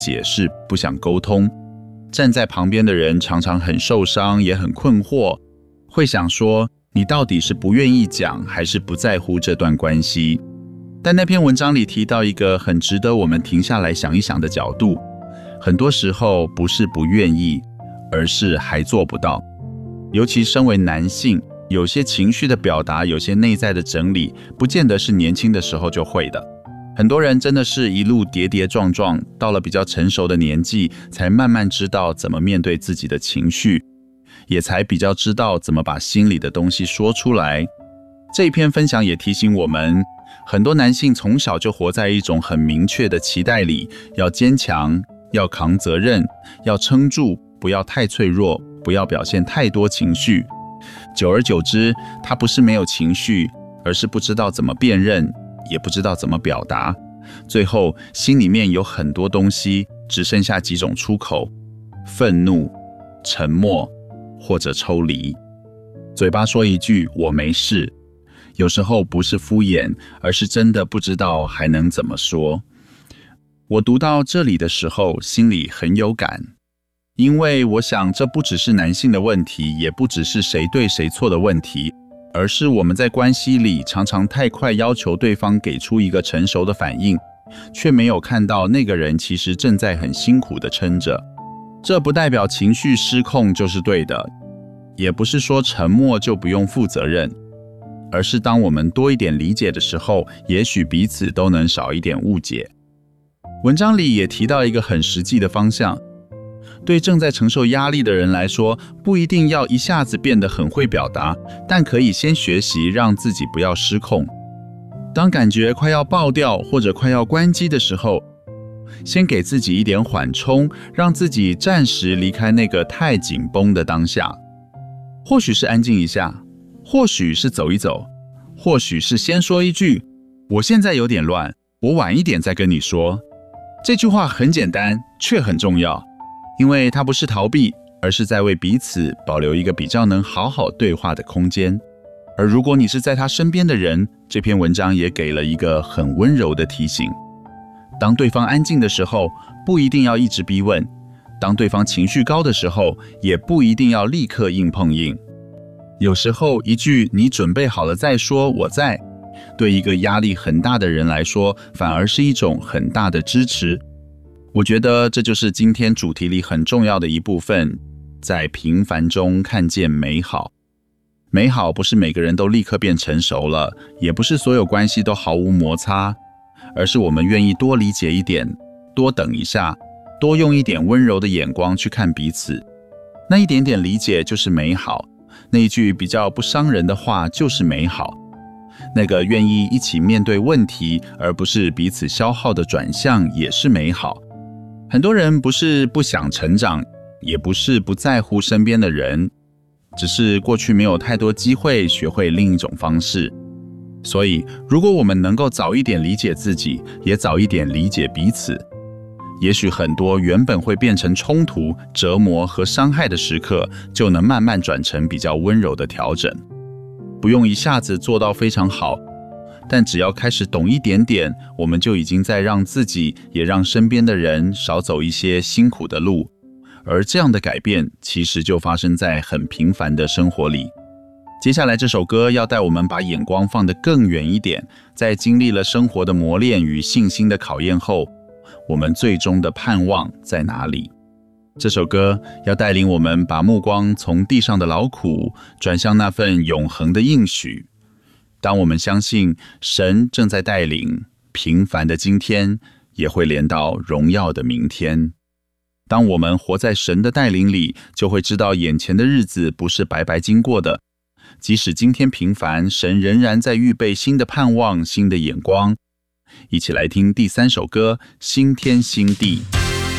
解释，不想沟通。站在旁边的人常常很受伤，也很困惑，会想说你到底是不愿意讲，还是不在乎这段关系？但那篇文章里提到一个很值得我们停下来想一想的角度，很多时候不是不愿意，而是还做不到。尤其身为男性，有些情绪的表达，有些内在的整理，不见得是年轻的时候就会的。很多人真的是一路跌跌撞撞，到了比较成熟的年纪，才慢慢知道怎么面对自己的情绪，也才比较知道怎么把心里的东西说出来。这一篇分享也提醒我们，很多男性从小就活在一种很明确的期待里，要坚强，要扛责任，要撑住，不要太脆弱，不要表现太多情绪。久而久之，他不是没有情绪，而是不知道怎么辨认，也不知道怎么表达，最后心里面有很多东西，只剩下几种出口：愤怒、沉默，或者抽离。嘴巴说一句我没事，有时候不是敷衍，而是真的不知道还能怎么说。我读到这里的时候，心里很有感，因为我想这不只是男性的问题，也不只是谁对谁错的问题，而是我们在关系里常常太快要求对方给出一个成熟的反应，却没有看到那个人其实正在很辛苦地撑着。这不代表情绪失控就是对的，也不是说沉默就不用负责任，而是当我们多一点理解的时候，也许彼此都能少一点误解。文章里也提到一个很实际的方向，对正在承受压力的人来说，不一定要一下子变得很会表达，但可以先学习让自己不要失控。当感觉快要爆掉或者快要关机的时候，先给自己一点缓冲，让自己暂时离开那个太紧绷的当下。或许是安静一下，或许是走一走，或许是先说一句我现在有点乱，我晚一点再跟你说。这句话很简单，却很重要，因为它不是逃避，而是在为彼此保留一个比较能好好对话的空间。而如果你是在他身边的人，这篇文章也给了一个很温柔的提醒。当对方安静的时候，不一定要一直逼问；当对方情绪高的时候，也不一定要立刻硬碰硬。有时候一句你准备好了再说，我在，对一个压力很大的人来说，反而是一种很大的支持。我觉得这就是今天主题里很重要的一部分，在平凡中看见美好。美好不是每个人都立刻变成熟了，也不是所有关系都毫无摩擦，而是我们愿意多理解一点，多等一下，多用一点温柔的眼光去看彼此。那一点点理解就是美好，那一句比较不伤人的话就是美好，那个愿意一起面对问题，而不是彼此消耗的转向也是美好。很多人不是不想成长，也不是不在乎身边的人，只是过去没有太多机会学会另一种方式。所以如果我们能够早一点理解自己，也早一点理解彼此，也许很多原本会变成冲突、折磨和伤害的时刻，就能慢慢转成比较温柔的调整。不用一下子做到非常好，但只要开始懂一点点，我们就已经在让自己也让身边的人少走一些辛苦的路。而这样的改变其实就发生在很平凡的生活里。接下来这首歌要带我们把眼光放得更远一点，在经历了生活的磨练与信心的考验后，我们最终的盼望在哪里？这首歌要带领我们把目光从地上的劳苦转向那份永恒的应许。当我们相信神正在带领，平凡的今天也会连到荣耀的明天。当我们活在神的带领里，就会知道眼前的日子不是白白经过的。即使今天平凡，神仍然在预备新的盼望，新的眼光。一起来听第3首歌《新天新地》。